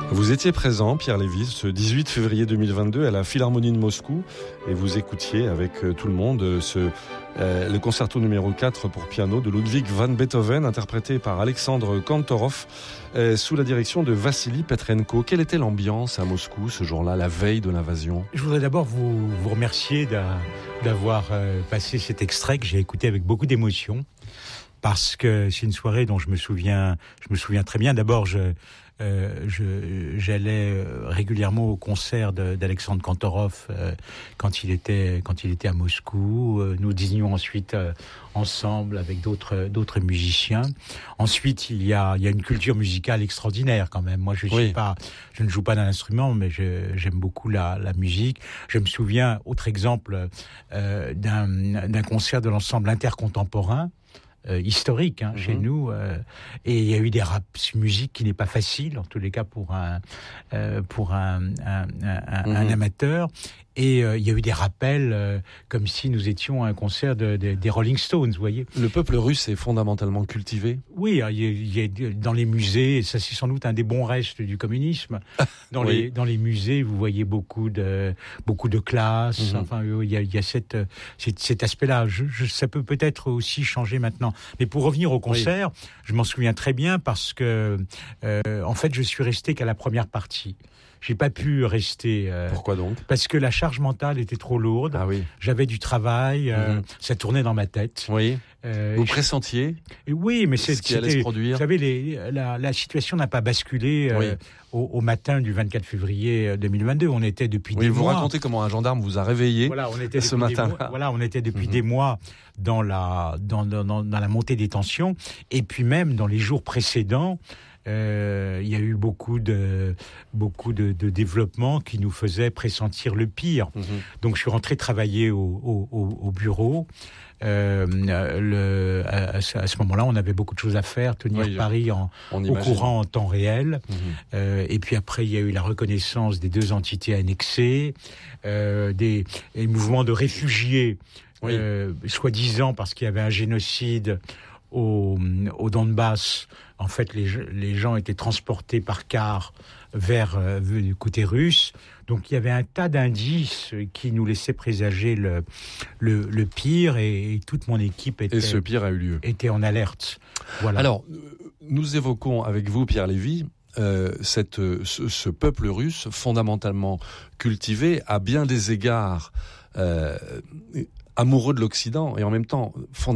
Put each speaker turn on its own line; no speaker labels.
Vous étiez présent, Pierre Lévy, ce 18 février 2022 à la Philharmonie de Moscou et vous écoutiez avec tout le monde le concerto numéro 4 pour piano de Ludwig van Beethoven, interprété par Alexandre Kantorov sous la direction de Vassili Petrenko. Quelle était l'ambiance à Moscou ce jour-là, la veille de l'invasion ?
Je voudrais d'abord vous remercier d'avoir passé cet extrait que j'ai écouté avec beaucoup d'émotion, parce que c'est une soirée dont je me souviens très bien. D'abord, j'allais régulièrement au concert d'Alexandre Kantorov quand il était à Moscou. Nous dînions ensuite ensemble avec d'autres musiciens. Ensuite, il y a une culture musicale extraordinaire quand même. Moi, je ne joue pas d'un instrument, mais j'aime beaucoup la musique. Je me souviens, autre exemple, d'un concert de l'ensemble intercontemporain historique chez nous, et il y a eu des raps, musique qui n'est pas facile en tous les cas pour un amateur, et il y a eu des rappels comme si nous étions à un concert des Rolling Stones, vous voyez.
Le peuple russe est fondamentalement cultivé.
Oui, il y a dans les musées, ça c'est sans doute un des bons restes du communisme. Dans les musées, vous voyez beaucoup de classe. Enfin, il y a cet aspect-là. Ça peut-être aussi changer maintenant. Mais pour revenir au concert, je m'en souviens très bien parce que en fait, je suis resté qu'à la première partie. J'ai pas pu rester.
Pourquoi donc ?
Parce que la charge mentale était trop lourde.
Ah oui.
J'avais du travail, ça tournait dans ma tête.
Oui. Vous pressentiez ?
Oui, mais
ce qui allait se produire.
Vous savez, la situation n'a pas basculé au matin du 24 février 2022. On était depuis des mois.
Vous racontez comment un gendarme vous a réveillé ce matin.
On était depuis des mois dans la montée des tensions, et puis même dans les jours précédents. Il y a eu beaucoup de développemts qui nous faisaient pressentir le pire. Donc je suis rentré travailler au bureau. À ce moment-là, on avait beaucoup de choses à faire, tenir Paris au courant en temps réel. Et puis après, il y a eu la reconnaissance des 2 entités annexées, des mouvements de réfugiés, soi-disant parce qu'il y avait un génocide au Donbass. En fait, les gens étaient transportés par car vers du côté russe. Donc, il y avait un tas d'indices qui nous laissaient présager le pire, et toute mon équipe était...
Et ce pire a eu lieu.
Était en alerte. Voilà.
Alors, nous évoquons avec vous, Pierre Lévy, ce peuple russe fondamentalement cultivé, à bien des égards amoureux de l'Occident, et en même temps fondamentalement